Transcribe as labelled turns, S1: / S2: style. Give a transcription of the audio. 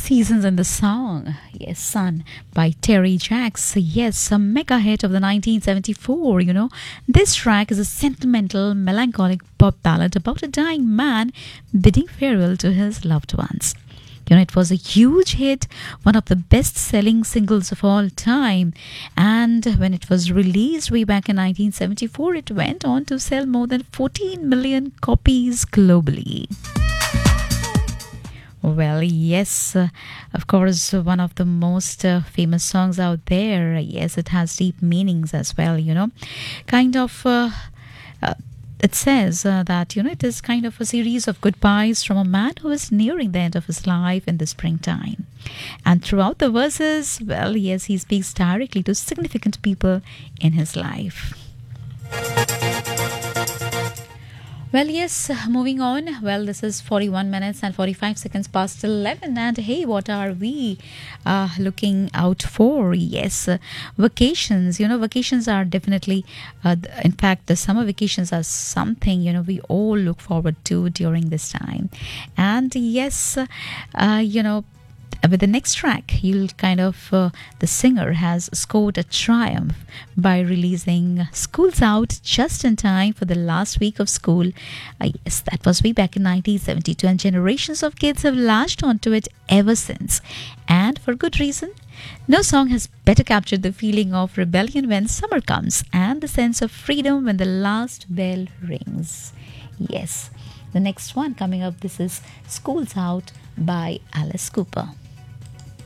S1: Seasons in the song, yes, Sun by Terry Jacks. Yes, a mega hit of the 1974, This track is a sentimental, melancholic pop ballad about a dying man bidding farewell to his loved ones. It was a huge hit, one of the best selling singles of all time. And when it was released way back in 1974, it went on to sell more than 14 million copies globally. Well, yes, of course, one of the most famous songs out there. Yes, it has deep meanings as well, Kind of. It says that, it is kind of a series of goodbyes from a man who is nearing the end of his life in the springtime. And throughout the verses, well, yes, he speaks directly to significant people in his life. Well, yes, moving on. Well, this is 41 minutes and 45 seconds past 11. And hey, what are we looking out for? Yes, vacations. Vacations are definitely, in fact, the summer vacations are something, we all look forward to during this time. And yes, with the next track, you'll the singer has scored a triumph by releasing School's Out just in time for the last week of school. Yes, that was way back in 1972, and generations of kids have latched onto it ever since. And for good reason. No song has better captured the feeling of rebellion when summer comes and the sense of freedom when the last bell rings. Yes, the next one coming up, this is School's Out by Alice Cooper.